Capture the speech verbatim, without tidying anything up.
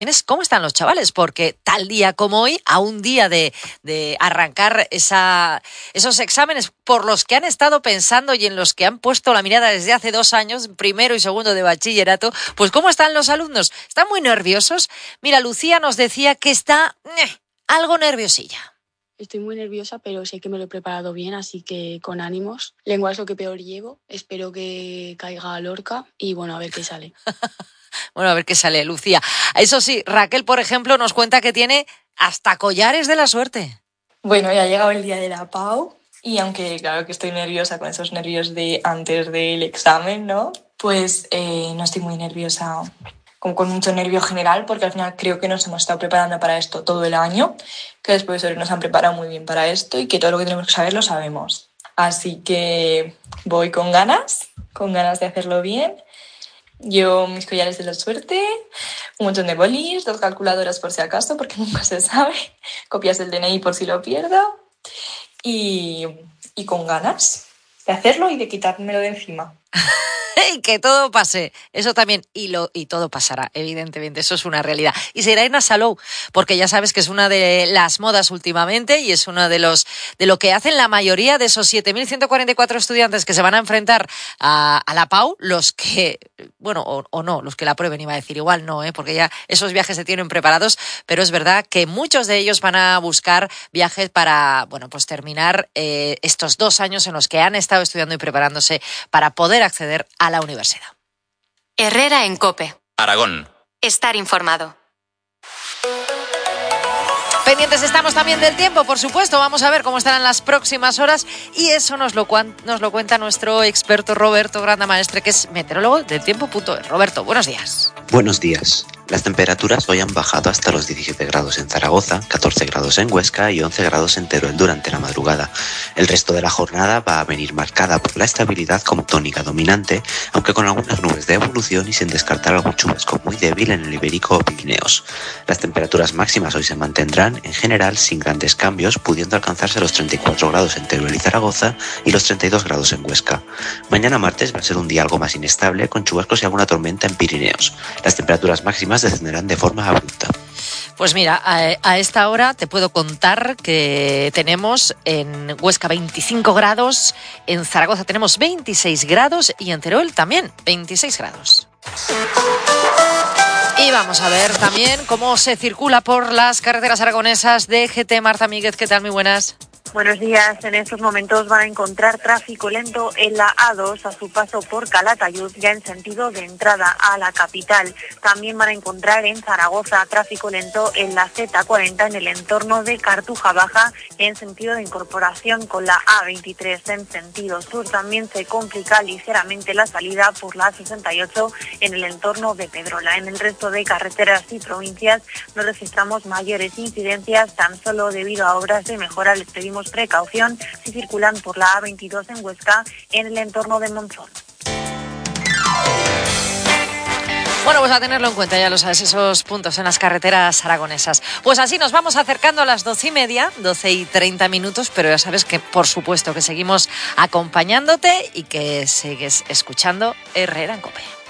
¿Cómo están los chavales? Porque tal día como hoy, a un día de, de arrancar esa, esos exámenes por los que han estado pensando y en los que han puesto la mirada desde hace dos años, primero y segundo de bachillerato, pues ¿cómo están los alumnos? ¿Están muy nerviosos? Mira, Lucía nos decía que está eh, algo nerviosilla. Estoy muy nerviosa, pero sé que me lo he preparado bien, así que con ánimos. Lengua es lo que peor llevo. Espero que caiga Lorca y bueno, a ver qué sale. Bueno, a ver qué sale, Lucía. Eso sí, Raquel, por ejemplo, nos cuenta que tiene hasta collares de la suerte. Bueno, ya ha llegado el día de la P A U y aunque claro que estoy nerviosa con esos nervios de antes del examen, ¿no? Pues eh, no estoy muy nerviosa, como con mucho nervio general, porque al final creo que nos hemos estado preparando para esto todo el año, que los profesores nos han preparado muy bien para esto y que todo lo que tenemos que saber lo sabemos. Así que voy con ganas, con ganas de hacerlo bien. Yo mis collares de la suerte, un montón de bolis, dos calculadoras por si acaso, porque nunca se sabe, copias del D N I por si lo pierdo y, y con ganas de hacerlo y de quitármelo de encima. Y que todo pase, eso también, y lo y todo pasará, evidentemente, eso es una realidad. Y será Irene Salou, porque ya sabes que es una de las modas últimamente y es uno de los de lo que hacen la mayoría de esos siete mil ciento cuarenta y cuatro estudiantes que se van a enfrentar a, a la P A U, los que, bueno, o, o no, los que la prueben, iba a decir, igual no, ¿eh? Porque ya esos viajes se tienen preparados, pero es verdad que muchos de ellos van a buscar viajes para, bueno, pues terminar eh, estos dos años en los que han estado estudiando y preparándose para poder acceder a la universidad. Herrera en COPE. Aragón. Estar informado. Pendientes estamos también del tiempo, por supuesto. Vamos a ver cómo estarán las próximas horas y eso nos lo, nos lo cuenta nuestro experto Roberto Grandamaestre, que es meteorólogo del tiempo punto es. Roberto, buenos días. Buenos días. Las temperaturas hoy han bajado hasta los diecisiete grados en Zaragoza, catorce grados en Huesca y once grados en Teruel durante la madrugada. El resto de la jornada va a venir marcada por la estabilidad como tónica dominante, aunque con algunas nubes de evolución y sin descartar algún chubasco muy débil en el Ibérico o Pirineos. Las temperaturas máximas hoy se mantendrán, en general, sin grandes cambios, pudiendo alcanzarse los treinta y cuatro grados en Teruel y Zaragoza y los treinta y dos grados en Huesca. Mañana martes va a ser un día algo más inestable, con chubascos y alguna tormenta en Pirineos. Las temperaturas máximas descenderán de forma abrupta. Pues mira, a, a esta hora te puedo contar que tenemos en Huesca veinticinco grados, en Zaragoza tenemos veintiséis grados y en Teruel también veintiséis grados. Y vamos a ver también cómo se circula por las carreteras aragonesas de G T. Marta Míguez, ¿qué tal? Muy buenas. Buenos días. En estos momentos van a encontrar tráfico lento en la A dos a su paso por Calatayud, ya en sentido de entrada a la capital. También van a encontrar en Zaragoza tráfico lento en la Z cuarenta en el entorno de Cartuja Baja, en sentido de incorporación con la A veintitrés en sentido sur. También se complica ligeramente la salida por la A sesenta y ocho en el entorno de Pedrola. En el resto de carreteras y provincias no registramos mayores incidencias, tan solo debido a obras de mejora les pedimos precaución si circulan por la A veintidós en Huesca en el entorno de Monzón. Bueno, pues a tenerlo en cuenta, ya lo sabes, esos puntos en las carreteras aragonesas. Pues así nos vamos acercando a las doce y media, doce y treinta minutos, pero ya sabes que por supuesto que seguimos acompañándote y que sigues escuchando Herrera en COPE.